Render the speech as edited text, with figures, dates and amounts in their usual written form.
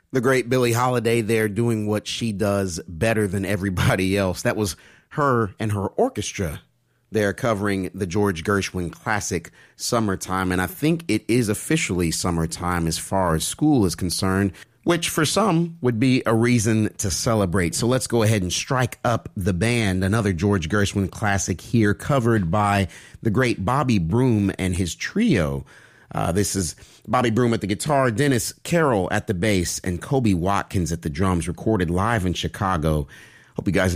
The great Billie Holiday there doing what she does better than everybody else. That was her and her orchestra. They're covering the George Gershwin classic Summertime, and I think it is officially summertime as far as school is concerned, which for some would be a reason to celebrate. So let's go ahead and strike up the band, another George Gershwin classic here, covered by the great Bobby Broom and his trio. This is Bobby Broom at the guitar, Dennis Carroll at the bass, and Kobe Watkins at the drums, recorded live in Chicago. Hope you guys